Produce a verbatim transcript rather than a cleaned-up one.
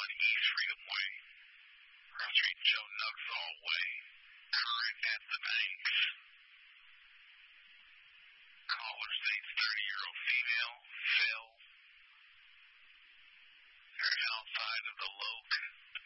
on East Freedom Way. Across Street Joe Nuxall Way. Current at the banks. Caller states thirty-year-old female, Phil. They're outside of the Loke